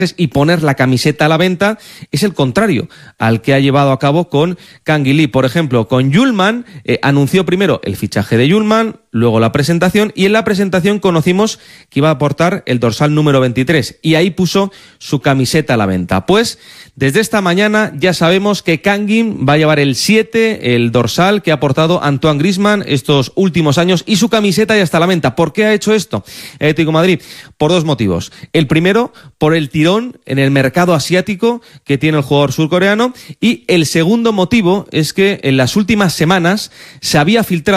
y poner la camiseta a la venta es el contrario al que ha llevado a cabo con Kangin Lee. Por ejemplo, con Yulman anunció primero el fichaje de Yulman, luego la presentación, y en la presentación conocimos que iba a aportar el dorsal número 23 y ahí puso su camiseta a la venta. Pues desde esta mañana ya sabemos que Kangin va a llevar el 7, el dorsal que ha aportado Antoine Griezmann estos últimos años, y su camiseta ya está a la venta. ¿Por qué ha hecho esto el Atlético de Madrid? Por dos motivos. El primero, por el tirón en el mercado asiático que tiene el jugador surcoreano, y el segundo motivo es que en las últimas semanas se había filtrado